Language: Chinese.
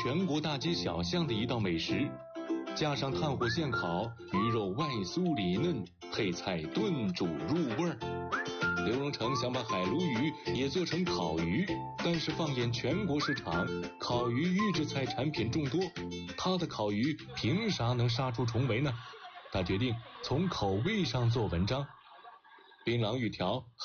全国大街小巷的一道美食。加上炭火现烤，鱼肉外酥里嫩，配菜炖煮入味儿。刘荣成想把海鲈鱼也做成烤鱼，但是放眼全国市场，烤鱼预制菜产品众多，他的烤鱼凭啥能杀出重围呢？他决定从口味上做文章。槟榔鱼条